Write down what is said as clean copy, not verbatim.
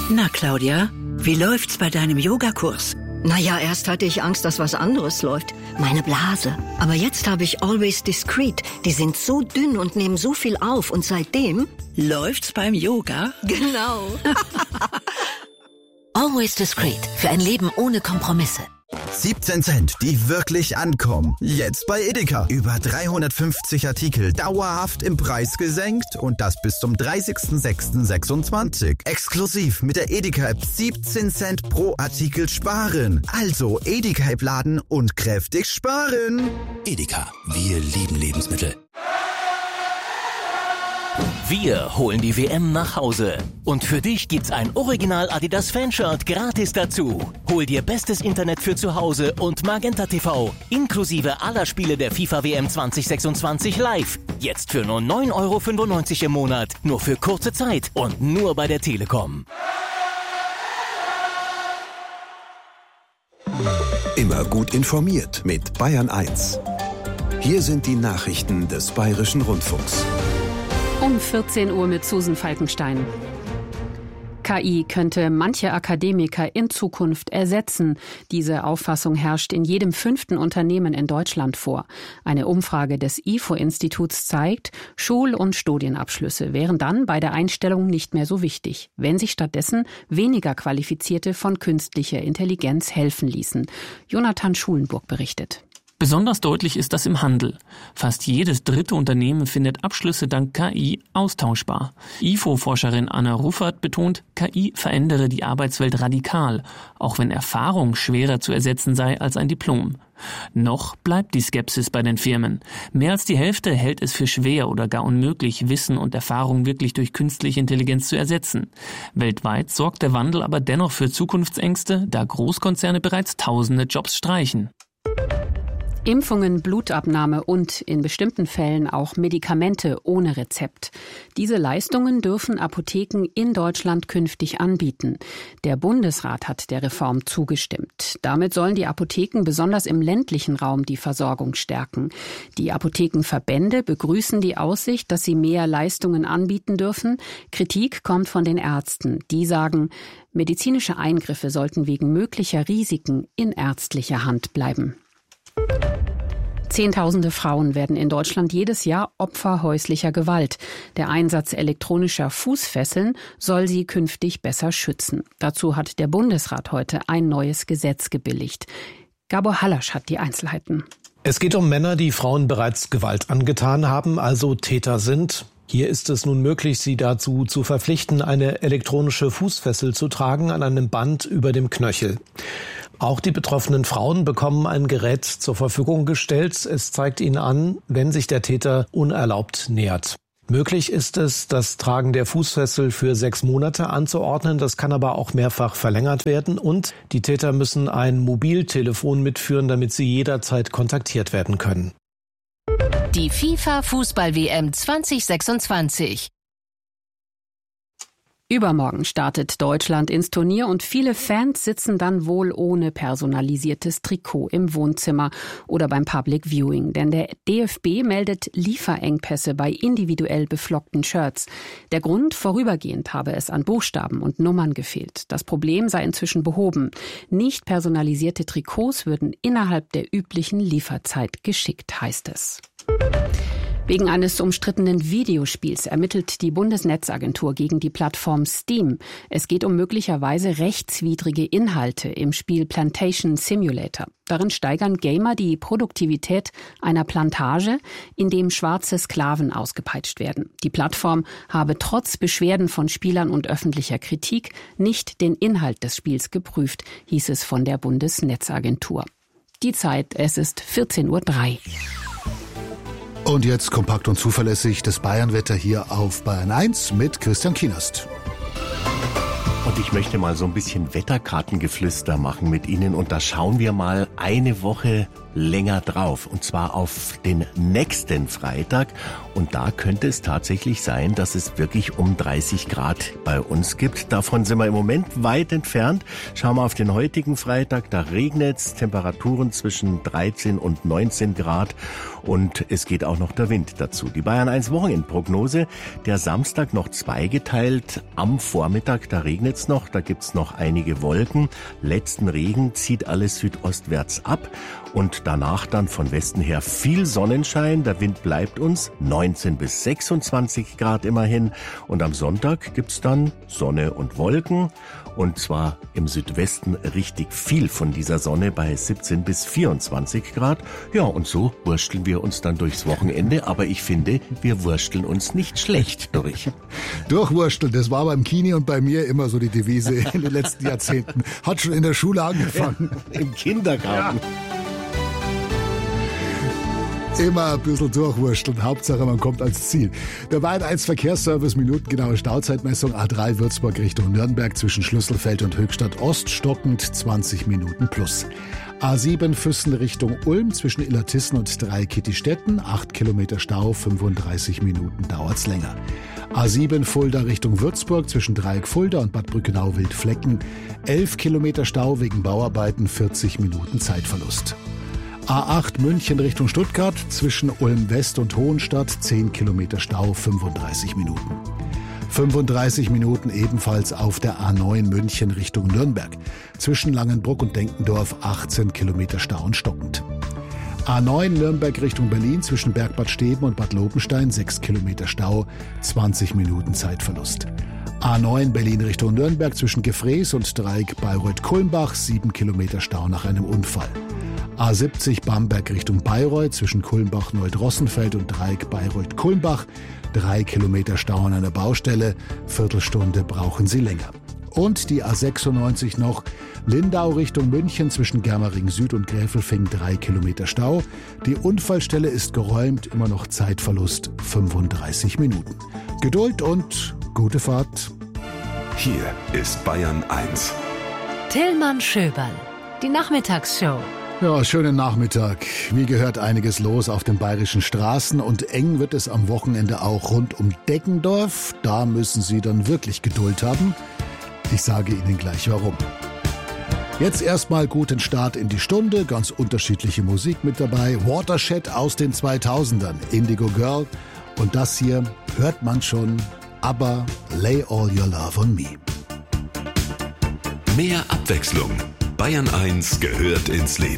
Na, Claudia, wie läuft's bei deinem Yogakurs? Naja, erst hatte ich Angst, dass was anderes läuft. Meine Blase. Aber jetzt habe ich Always Discreet. Die sind so dünn und nehmen so viel auf. Und seitdem... Läuft's beim Yoga? Genau. Always Discreet. Für ein Leben ohne Kompromisse. 17 Cent, die wirklich ankommen. Jetzt bei Edeka. Über 350 Artikel dauerhaft im Preis gesenkt und das bis zum 30.06.26. Exklusiv mit der Edeka-App 17 Cent pro Artikel sparen. Also Edeka-App laden und kräftig sparen. Edeka, wir lieben Lebensmittel. Wir holen die WM nach Hause. Und für dich gibt's ein Original Adidas Fanshirt gratis dazu. Hol dir bestes Internet für zu Hause und Magenta TV, inklusive aller Spiele der FIFA WM 2026 live. Jetzt für nur 9,95 € im Monat. Nur für kurze Zeit und nur bei der Telekom. Immer gut informiert mit Bayern 1. Hier sind die Nachrichten des Bayerischen Rundfunks. Um 14 Uhr mit Susan Falkenstein. KI könnte manche Akademiker in Zukunft ersetzen. Diese Auffassung herrscht in jedem 5. Unternehmen in Deutschland vor. Eine Umfrage des IFO-Instituts zeigt, Schul- und Studienabschlüsse wären dann bei der Einstellung nicht mehr so wichtig, wenn sich stattdessen weniger Qualifizierte von künstlicher Intelligenz helfen ließen. Jonathan Schulenburg berichtet. Besonders deutlich ist das im Handel. Fast jedes dritte Unternehmen findet Abschlüsse dank KI austauschbar. IFO-Forscherin Anna Ruffert betont, KI verändere die Arbeitswelt radikal, auch wenn Erfahrung schwerer zu ersetzen sei als ein Diplom. Noch bleibt die Skepsis bei den Firmen. Mehr als die Hälfte hält es für schwer oder gar unmöglich, Wissen und Erfahrung wirklich durch künstliche Intelligenz zu ersetzen. Weltweit sorgt der Wandel aber dennoch für Zukunftsängste, da Großkonzerne bereits tausende Jobs streichen. Impfungen, Blutabnahme und in bestimmten Fällen auch Medikamente ohne Rezept. Diese Leistungen dürfen Apotheken in Deutschland künftig anbieten. Der Bundesrat hat der Reform zugestimmt. Damit sollen die Apotheken besonders im ländlichen Raum die Versorgung stärken. Die Apothekenverbände begrüßen die Aussicht, dass sie mehr Leistungen anbieten dürfen. Kritik kommt von den Ärzten. Die sagen, medizinische Eingriffe sollten wegen möglicher Risiken in ärztlicher Hand bleiben. Zehntausende Frauen werden in Deutschland jedes Jahr Opfer häuslicher Gewalt. Der Einsatz elektronischer Fußfesseln soll sie künftig besser schützen. Dazu hat der Bundesrat heute ein neues Gesetz gebilligt. Gabor Hallasch hat die Einzelheiten. Es geht um Männer, die Frauen bereits Gewalt angetan haben, also Täter sind. Hier ist es nun möglich, sie dazu zu verpflichten, eine elektronische Fußfessel zu tragen an einem Band über dem Knöchel. Auch die betroffenen Frauen bekommen ein Gerät zur Verfügung gestellt. Es zeigt ihnen an, wenn sich der Täter unerlaubt nähert. Möglich ist es, das Tragen der Fußfessel für 6 Monate anzuordnen. Das kann aber auch mehrfach verlängert werden. Und die Täter müssen ein Mobiltelefon mitführen, damit sie jederzeit kontaktiert werden können. Die FIFA-Fußball-WM 2026. Übermorgen startet Deutschland ins Turnier und viele Fans sitzen dann wohl ohne personalisiertes Trikot im Wohnzimmer oder beim Public Viewing. Denn der DFB meldet Lieferengpässe bei individuell beflockten Shirts. Der Grund, vorübergehend habe es an Buchstaben und Nummern gefehlt. Das Problem sei inzwischen behoben. Nicht personalisierte Trikots würden innerhalb der üblichen Lieferzeit geschickt, heißt es. Wegen eines umstrittenen Videospiels ermittelt die Bundesnetzagentur gegen die Plattform Steam. Es geht um möglicherweise rechtswidrige Inhalte im Spiel Plantation Simulator. Darin steigern Gamer die Produktivität einer Plantage, in dem schwarze Sklaven ausgepeitscht werden. Die Plattform habe trotz Beschwerden von Spielern und öffentlicher Kritik nicht den Inhalt des Spiels geprüft, hieß es von der Bundesnetzagentur. Die Zeit, es ist 14:03 Uhr. Und jetzt kompakt und zuverlässig das Bayernwetter hier auf Bayern 1 mit Christian Kienast. Und ich möchte mal so ein bisschen Wetterkartengeflüster machen mit Ihnen. Und da schauen wir mal eine Woche länger drauf, und zwar auf den nächsten Freitag. Und da könnte es tatsächlich sein, dass es wirklich um 30 Grad bei uns gibt. Davon sind wir im Moment weit entfernt. Schauen wir auf den heutigen Freitag, da regnet es, Temperaturen zwischen 13 und 19 Grad und es geht auch noch der Wind dazu. Die Bayern 1 Wochenendprognose, der Samstag noch zweigeteilt. Am Vormittag, da regnet es noch, da gibt's noch einige Wolken. Letzten Regen zieht alles südostwärts ab und danach dann von Westen her viel Sonnenschein. Der Wind bleibt uns 19 bis 26 Grad immerhin. Und am Sonntag gibt's dann Sonne und Wolken. Und zwar im Südwesten richtig viel von dieser Sonne bei 17 bis 24 Grad. Ja, und so wursteln wir uns dann durchs Wochenende. Aber ich finde, wir wursteln uns nicht schlecht durch. Durchwursteln, das war beim Kini und bei mir immer so die Devise in den letzten Jahrzehnten. Hat schon in der Schule angefangen. Ja, im Kindergarten. Ja. Immer ein bisschen durchwursteln. Hauptsache, man kommt ans Ziel. Der Bayern 1 Verkehrsservice, minutengenaue Stauzeitmessung, A3 Würzburg Richtung Nürnberg zwischen Schlüsselfeld und Höchstadt Ost, stockend 20 Minuten plus. A7 Füssen Richtung Ulm zwischen Illertissen und Dreieck-Kittistetten, 8 Kilometer Stau, 35 Minuten dauert's länger. A7 Fulda Richtung Würzburg zwischen Dreieck Fulda und Bad Brückenau-Wildflecken, 11 Kilometer Stau wegen Bauarbeiten, 40 Minuten Zeitverlust. A8 München Richtung Stuttgart zwischen Ulm West und Hohenstadt, 10 Kilometer Stau, 35 Minuten. 35 Minuten ebenfalls auf der A9 München Richtung Nürnberg. Zwischen Langenbruck und Denkendorf 18 Kilometer Stau und stockend. A9 Nürnberg Richtung Berlin zwischen Bergbad Steben und Bad Lobenstein 6 Kilometer Stau, 20 Minuten Zeitverlust. A9 Berlin Richtung Nürnberg zwischen Gefrees und Dreieck Bayreuth-Kulmbach 7 Kilometer Stau nach einem Unfall. A70 Bamberg Richtung Bayreuth zwischen Kulmbach-Neudrossenfeld und Dreieck Bayreuth-Kulmbach 3 Kilometer Stau an einer Baustelle, Viertelstunde brauchen Sie länger. Und die A96 noch Lindau Richtung München zwischen Germering Süd und Gräfelfing 3 Kilometer Stau. Die Unfallstelle ist geräumt, immer noch Zeitverlust 35 Minuten. Geduld und gute Fahrt. Hier ist Bayern 1. Tillmann Schöberl, die Nachmittagsshow. Ja, schönen Nachmittag. Wie gehört einiges los auf den bayerischen Straßen und eng wird es am Wochenende auch rund um Deggendorf. Da müssen Sie dann wirklich Geduld haben. Ich sage Ihnen gleich warum. Jetzt erstmal guten Start in die Stunde, ganz unterschiedliche Musik mit dabei. Watershed aus den 2000ern, Indigo Girl und das hier hört man schon, ABBA, Lay All Your Love on Me. Mehr Abwechslung. Bayern 1 gehört ins Leben.